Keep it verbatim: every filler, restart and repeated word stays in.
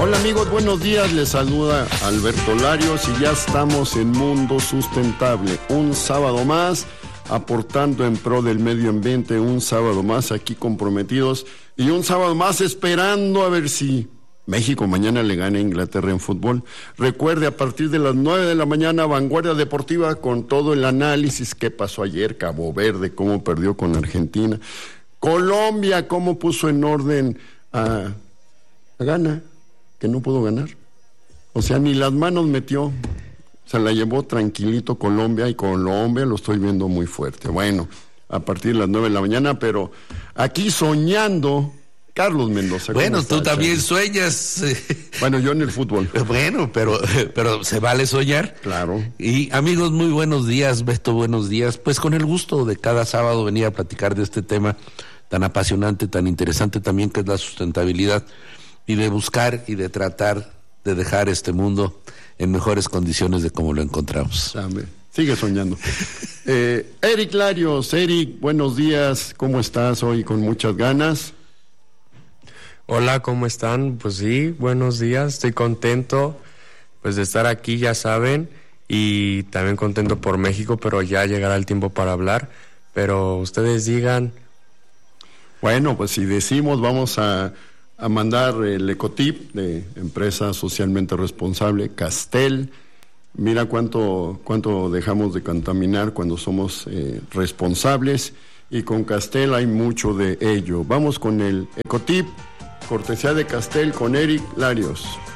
Hola amigos, buenos días, les saluda Alberto Larios y ya estamos en Mundo Sustentable, un sábado más aportando en pro del medio ambiente, un sábado más aquí comprometidos y un sábado más esperando a ver si México mañana le gana a Inglaterra en fútbol. Recuerde, a partir de las nueve de la mañana, Vanguardia Deportiva con todo el análisis que pasó ayer, Cabo Verde, cómo perdió con Argentina, Colombia, cómo puso en orden a, a Ghana, que no pudo ganar. O sea, ni las manos metió. Se la llevó tranquilito Colombia, y Colombia lo estoy viendo muy fuerte. Bueno, a partir de las nueve de la mañana, pero aquí soñando, Carlos Mendoza. Bueno, estás, tú también Charlie? sueñas. Bueno, yo en el fútbol. Bueno, pero, pero se vale soñar. Claro. Y amigos, muy buenos días, Beto, buenos días. Pues con el gusto de cada sábado venir a platicar de este tema tan apasionante, tan interesante también, que es la sustentabilidad, y de buscar y de tratar de dejar este mundo en mejores condiciones de como lo encontramos. Dame. Sigue soñando. eh, Eric Larios, Eric, buenos días, ¿cómo estás hoy? Con muchas ganas. Hola, ¿cómo están? Pues sí, buenos días, estoy contento pues de estar aquí, ya saben, y también contento por México, pero ya llegará el tiempo para hablar, pero ustedes digan. Bueno, pues si decimos, vamos a a mandar el Ecotip de empresa socialmente responsable, Castel. Mira cuánto, cuánto dejamos de contaminar cuando somos eh, responsables, y con Castel hay mucho de ello. Vamos con el Ecotip, cortesía de Castel, con Eric Larios.